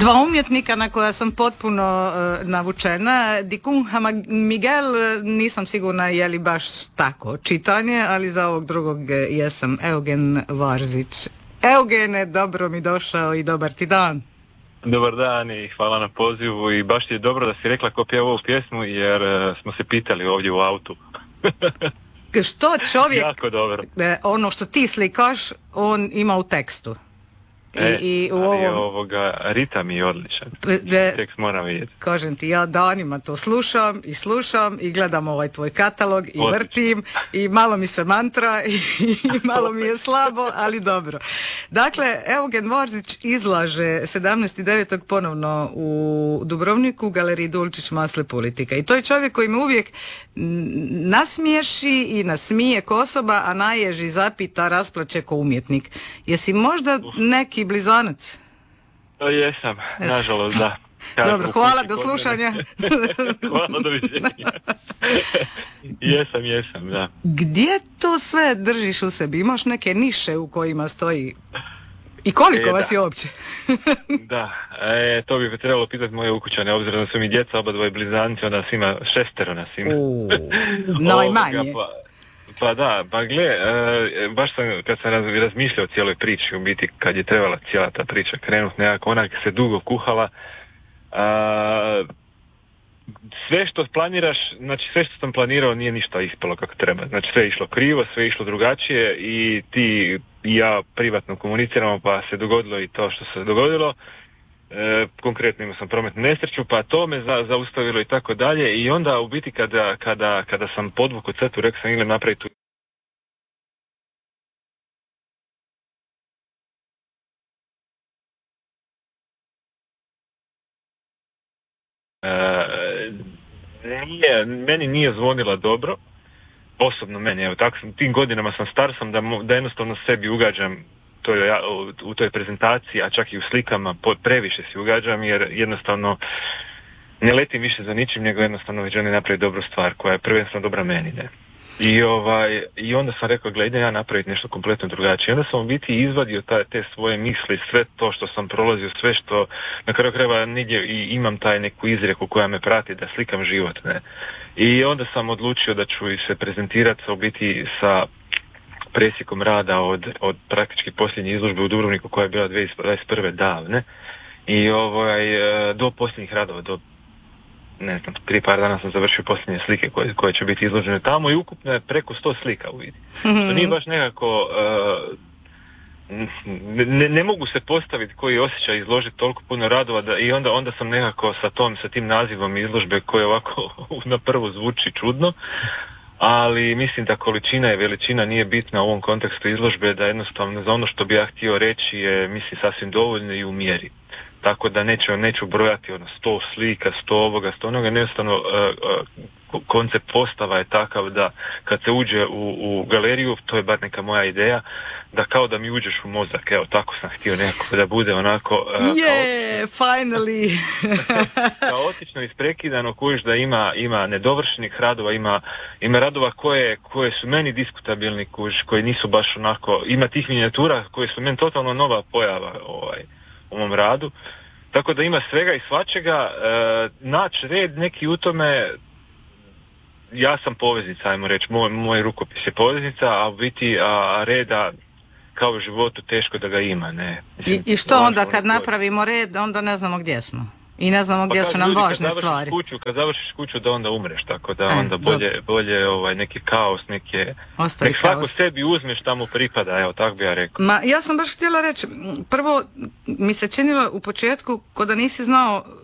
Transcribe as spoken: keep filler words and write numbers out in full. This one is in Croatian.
Dva umjetnika na koja sam potpuno uh, navučena. Dikun Miguel, nisam sigurna je li baš tako čitanje, ali za ovog drugog jesam. Eugen Varzić. Eugene, dobro mi došao i dobar ti dan. Dobar dan i hvala na pozivu i baš ti je dobro da si rekla ko pjeva ovu pjesmu jer uh, smo se pitali ovdje u autu. Što čovjek, jako dobro. Ono što ti slikaš, on ima u tekstu. E, I, i u ali ovom... ovoga, ritam je odličan. De, tekst moram vidjeti. Kažem ti, ja danima to slušam i slušam i gledam ovaj tvoj katalog i Odlično. vrtim i malo mi se mantra i, i malo mi je slabo, ali dobro. Dakle, Eugen Varzić izlaže sedamnaestog devetog ponovno u Dubrovniku, galeriji Dulčić Masle Politika. I to je čovjek koji me uvijek nasmiješi i nasmije ko osoba, a naježi, zapita, rasplače ko umjetnik. Jesi možda neki blizanac? To jesam, nažalost, da. Kažem, dobro, hvala, do slušanja. Hvala, doviđenja. jesam, jesam, da. Gdje to sve držiš u sebi? Imaš neke niše u kojima stoji? I koliko e, vas je uopće? da, e, to bi trebalo pitati moje ukućane, obzirom da su mi djeca, oba dvoje blizanci, onda nas ima šestero nas ima. Najmanje. Pa, pa da, pa gle, e, baš sam, kad sam raz, razmišljao o cijeloj priči, u biti kad je trebala cijela ta priča krenuti nekako, onak se dugo kuhala, a, sve što planiraš, znači sve što sam planirao nije ništa ispalo kako treba, znači sve je išlo krivo, sve je išlo drugačije i ti i ja privatno komuniciramo pa se dogodilo i to što se dogodilo. E, konkretno imao sam prometnu nesreću pa to me za, zaustavilo i tako dalje i onda u biti kada, kada, kada sam podvukao crtu rekao sam idem napraviti tu e, nije, meni nije zvonila dobro osobno meni, evo tako sam, tim godinama sam star sam da, da jednostavno sebi ugađam to je, u, u toj prezentaciji, a čak i u slikama po, previše si ugađam jer jednostavno ne letim više za ničim nego jednostavno već želim napraviti dobru stvar koja je prvenstveno dobra meni, ne. I, ovaj, i onda sam rekao, gledaj, ja napraviti nešto kompletno drugačije. Onda sam u biti izvadio ta, te svoje misli, sve to što sam prolazio, sve što na kraju krajeva nigdje i imam taj neku izreku koja me prati da slikam život, ne. I onda sam odlučio da ću se prezentirati u biti sa presjekom rada od, od praktički posljednje izložbe u Dubrovniku koja je bila dvadeset prve davne i ovaj, do posljednjih radova, do ne znam, prije par dana sam završio posljednje slike koje, koje će biti izložene tamo i ukupno je preko sto slika u vidi. Mm-hmm. Što nije baš nekako, uh, ne, ne mogu se postaviti koji osjećaj izložiti toliko puno radova da, i onda, onda sam nekako sa, tom, sa tim nazivom izložbe koje ovako na prvo zvuči čudno, ali mislim da količina i veličina nije bitna u ovom kontekstu izložbe, da jednostavno za ono što bi ja htio reći je mislim sasvim dovoljno i u mjeri. Tako da neću, neću brojati ono sto slika, sto ovoga, sto onoga, jednostavno uh, uh, koncept postava je takav da kad se uđe u, u galeriju, to je bar neka moja ideja, da kao da mi uđeš u mozak, evo tako sam htio nekako da bude onako uh, yeah, finally kaotično isprekidano, kužiš da ima, ima nedovršenih radova, ima, ima radova koje, koje su meni diskutabilni, kužiš, koji nisu baš onako, ima tih minijatura koje su meni totalno nova pojava ovaj, u mom radu, tako da ima svega i svačega, e, naći red neki u tome, ja sam poveznica, ajmo reći, moj, moj rukopis je poveznica, a u biti a reda kao u životu teško da ga ima, ne. Mislim, I, i što onda kad napravimo red, onda ne znamo gdje smo. I ne znamo gdje pa su nam ljudi, važne kad stvari. Kuću, kad završiš kuću da onda umreš, tako da e, onda bolje, bolje ovaj, neki kaos, neke, nek svako kaos. Sebi uzme šta mu pripada, evo tako bi ja rekao. Ma ja sam baš htjela reći, prvo mi se činilo u početku ko da nisi znao